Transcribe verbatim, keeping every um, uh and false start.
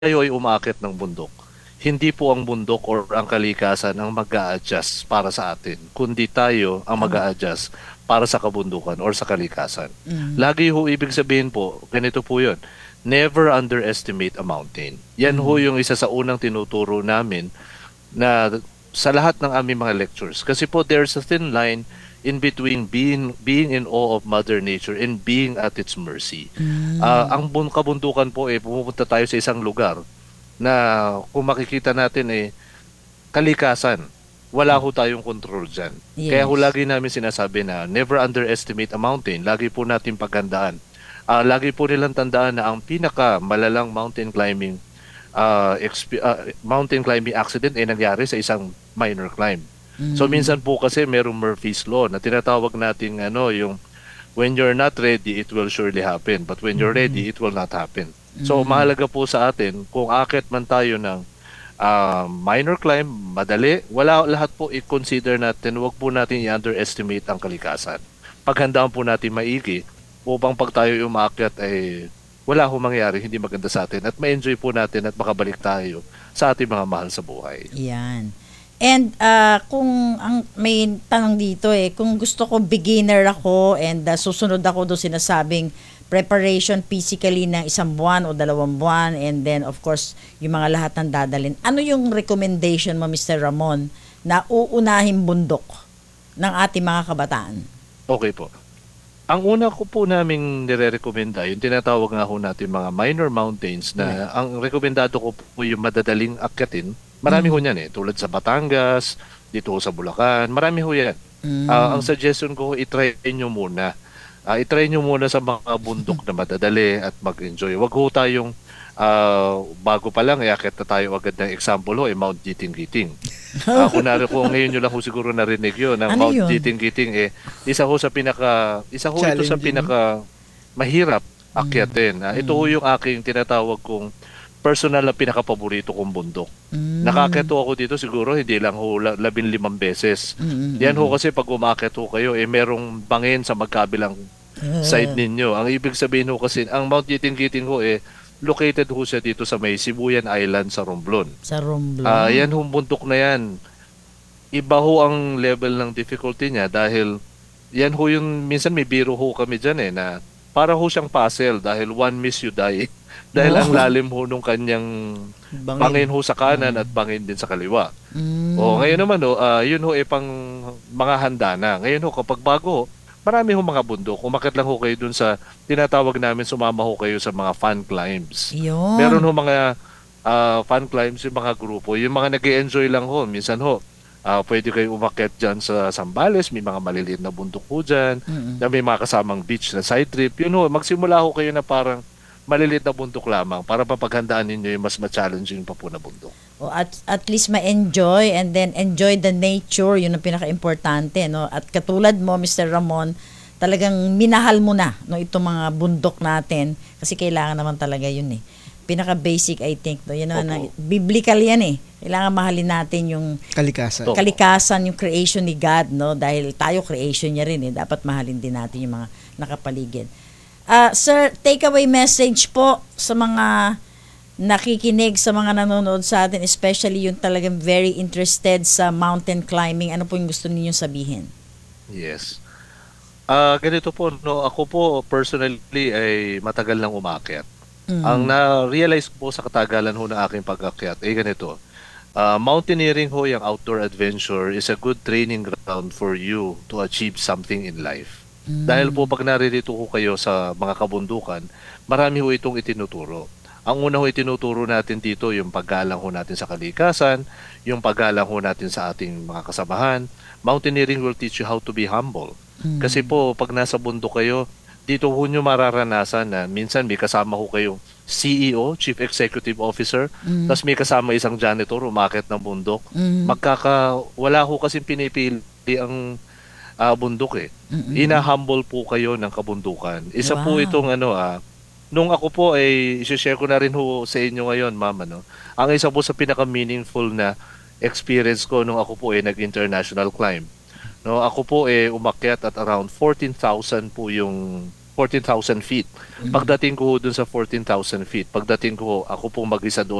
tayo ay umaakit ng bundok, hindi po ang bundok or ang kalikasan ang mag-a-adjust para sa atin, kundi tayo ang Tama. mag-a-adjust para sa kabundukan or sa kalikasan. Mm. Lagi ho ibig sabihin po, ganito po yun, never underestimate a mountain. Yan ho Mm. yung isa sa unang tinuturo namin na sa lahat ng aming mga lectures. Kasi po there's a thin line in between being being in awe of Mother Nature and being at its mercy. Ah, Mm. ang bun kabundukan po eh pumupunta tayo sa isang lugar na kung makikita natin eh kalikasan. Wala ho tayong control diyan. Kaya ho Yes. lagi namin sinasabi na never underestimate a mountain. Lagi po natin paghandaan. Ah, lagi po nilang tandaan na ang pinaka malalang mountain climbing ah, exp- ah, mountain climbing accident ay nangyari sa isang minor climb. So Mm. minsan po kasi merong Murphy's Law na tinatawag nating ano yung when you're not ready it will surely happen but when you're Mm. ready it will not happen. So Mm. mahalaga po sa atin kung akit man tayo ng ah, minor climb, madali, wala lahat po i-consider natin, wag po natin i-underestimate ang kalikasan. Paghandaan po natin maigi upang pag tayo umakyat ay wala ho mangyari hindi maganda sa atin at ma-enjoy po natin at makabalik tayo sa ating mga mahal sa buhay. Yan. And ah, kung ang may tanong dito eh, kung gusto ko beginner ako and ah, susunod ako do sinasabing preparation physically ng isang buwan o dalawang buwan and then of course yung mga lahat ng dadalhin. Ano yung recommendation mo Mister Ramon na uunahin bundok ng ating mga kabataan? Okay po. Ang una ko po naming nire-recommenda, yung tinatawag nga ho natin mga minor mountains na ang rekomendado ko po yung madadaling akyatin. Marami ho Mm. niyan eh, tulad sa Batangas, dito ho sa Bulacan, marami ho yan. Ah, ang Mm. suggestion ko, itry nyo muna. Ah, itry nyo muna sa mga bundok na madadali at mag-enjoy. Wag ho tayong ah, bago pa lang, iakit na tayo agad ng example ho, eh, Mount Giting-Giting. Ah, kunwari po ngayon nyo lang ho siguro narinig yun, ng Ano Mount yun? Giting-Giting eh, isa ho sa pinaka, isa ho ito sa Challenging. pinaka mahirap Mm. akyatin. Ah, ito ho Mm. yung aking tinatawag kong personal na pinaka-paborito kong bundok. Mm. Nakaakyat ho ako dito siguro hindi lang ho la- labing limang beses. Mm, mm, Yan ho mm. kasi pag umakyat ho kayo, eh merong bangin sa magkabilang Ah. side ninyo. Ang ibig sabihin ho kasi, ang Mount Giting-Giting ho eh, located ho siya dito sa may Sibuyan Island sa Romblon. Sa Romblon. Ah, yan ho bundok na yan. Iba ho ang level ng difficulty niya dahil yan ho yung, minsan may biro ho kami dyan eh, na para ho siyang puzzle dahil one miss you die. Dahil ang Oh. lalim ho nung kanyang bangin ho sa kanan at bangin din sa kaliwa. Mm. O ngayon naman ho, ah, yun ho eh pang mga handa na. Ngayon ho kapag bago ho, marami ho mga bundok. Umakyat lang ho kayo dun sa tinatawag namin sumama ho kayo sa mga fun climbs. Yun. Meron ho mga ah, fun climbs yung mga grupo. Yung mga nag-enjoy lang ho. Minsan ho, ah, pwede kayo umakyat dyan sa Zambales. May mga maliliit na bundok ho dyan. Mm-mm. Na may mga kasamang beach na side trip. Yun ho, magsimula ho kayo na parang maliliit na bundok lamang para mapaghandaan ninyo yung mas ma-challenging pa po na bundok. O at at least ma-enjoy and then enjoy the nature, yun ang pinaka-importante, no? At katulad mo Mister Ramon, talagang minahal mo na no itong mga bundok natin kasi kailangan naman talaga yun eh. Pinaka-basic I think, no. Yan naman Opo. ang- biblical yan eh. Kailangan mahalin natin yung Kalikasan. Opo. kalikasan, yung creation ni God, no? Dahil tayo creation niya rin eh. Dapat mahalin din natin yung mga nakapaligid. Ah, sir, takeaway message po sa mga nakikinig, sa mga nanonood sa atin, especially yung talagang very interested sa mountain climbing. Ano po yung gusto ninyong sabihin? Yes. Ah, ganito po, no, ako po personally ay matagal nang umakyat. Mm. Ang na-realize ko po sa katagalan ho ng aking pag-akyat ay ganito. Ah, mountaineering ho, yung outdoor adventure is a good training ground for you to achieve something in life. Mm. Dahil po pag naririto ko kayo sa mga kabundukan, marami ho itong itinuturo. Ang una ho itinuturo natin dito yung paggalang ho natin sa kalikasan, yung paggalang ho natin sa ating mga kasamahan. Mountaineering will teach you how to be humble. Mm. Kasi po pag nasa bundok kayo, dito ho nyo mararanasan na minsan may kasama ho kayong C E O, Chief Executive Officer, Mm. tapos may kasama isang janitor umakyat ng bundok. Mm. Magkaka, wala ho kasi pinipili ang ah, bundok eh. Mm-mm. Ina-humble po kayo ng kabundukan. Isa po Wow. itong ano ah, nung ako po ay i-share ko na rin ho sa inyo ngayon, ma'am, ano. Ang isa po sa pinaka-meaningful na experience ko nung ako po ay nag-international climb. No, ako po eh umakyat at around fourteen thousand po yung fourteen thousand feet. Pagdating ko ho dun sa fourteen thousand feet, pagdating ko ho, ako pong mag-isa doon